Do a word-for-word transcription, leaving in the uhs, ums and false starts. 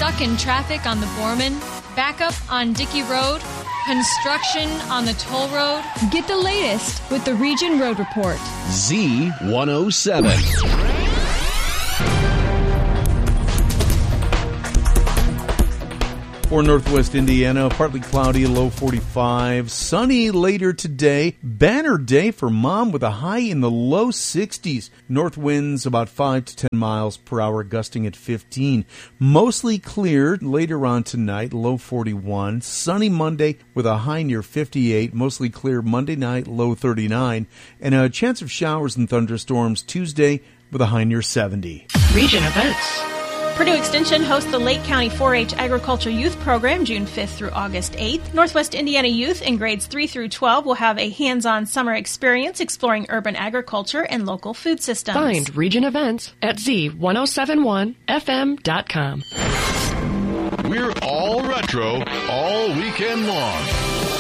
Stuck in traffic on the Borman? Backup on Dickey Road? Construction on the toll road? Get the latest with the Region Road Report. Z one oh seven. For Northwest Indiana, partly cloudy, low forty-five. Sunny later today. Banner day for Mom with a high in the low sixties. North winds about five to ten miles per hour, gusting at fifteen. Mostly clear later on tonight, low forty-one. Sunny Monday with a high near fifty-eight. Mostly clear Monday night, low thirty-nine. And a chance of showers and thunderstorms Tuesday with a high near seventy. Region events. Purdue Extension hosts the Lake County four H Agriculture Youth Program June fifth through August eighth. Northwest Indiana youth in grades three through twelve will have a hands-on summer experience exploring urban agriculture and local food systems. Find Region events at Z ten seventy-one F M dot com. We're all retro all weekend long.